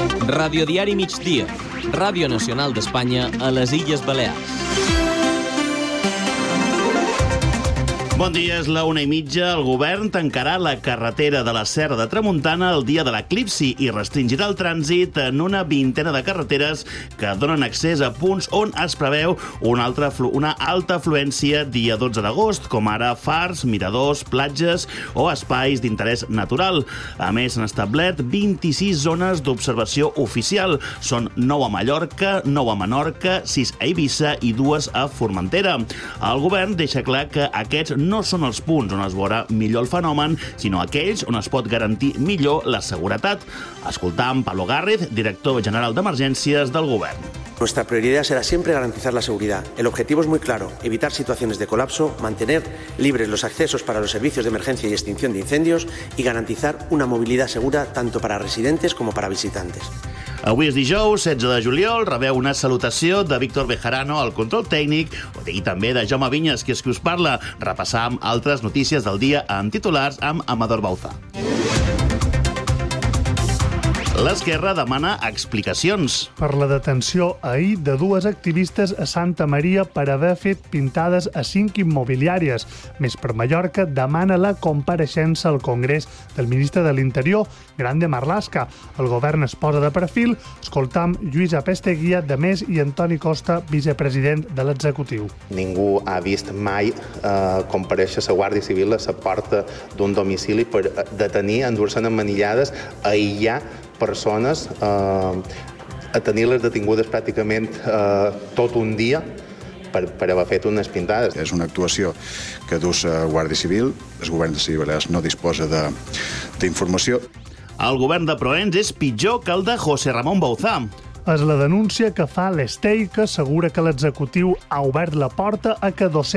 Radiodiari Migdia, Ràdio Nacional d'Espanya a les Illes Balears. Bon dia, és la 1:30. El govern tancarà la carretera de la Serra de Tramuntana el dia de l'eclipsi i restringirà el trànsit en una vintena de carreteres que donen accés a punts on es preveu una alta afluència dia 12 d'agost, com ara fars, miradors, platges o espais d'interès natural. A més, s'han establert 26 zones d'observació oficial. Són 9 a Mallorca, 9 a Menorca, 6 a Eivissa i 2 a Formentera. El govern deixa clar que aquests no són els punts on es veurà millor el fenomen, sinó aquells on es pot garantir millor la seguretat. Escoltam Pablo Gárrez, director general d'Emergències del govern. Nuestra prioridad será siempre garantizar la seguridad. El objetivo es muy claro: evitar situaciones de colapso, mantener libres los accesos para los servicios de emergencia y extinción de incendios y garantizar una movilidad segura tanto para residentes como para visitantes. Avui és dijous, 16 de juliol, rebeu una salutació de Víctor Bejarano al control tècnic i també de Jaume Vinyes, que és qui us parla. Repassam altres notícies del dia en titulars amb Amador Bauza. L'esquerra demana explicacions. Per la detenció ahir de 2 activistes a Santa Maria per haver fet pintades a 5 immobiliàries. Més per Mallorca demana la compareixença al Congrés del ministre de l'Interior, Grande Marlaska. El govern es posa de perfil. Escoltam Lluïsa Pesteguia, de Més, i Antoni Costa, vicepresident de l'executiu. Ningú ha vist mai comparèixer la Guàrdia Civil a la porta d'un domicili per detenir, endur-se'n emmanillades, aïllar persones, a tenir-les detingudes pràcticament tot un dia per haver fet unes pintades. És una actuació que du la Guàrdia Civil. El govern de les Illes Balears no disposa d'informació. El govern de Proens és pitjor que el de José Ramón Bauzá. És la denúncia que fa l'Estei, que assegura que l'executiu ha obert la porta a que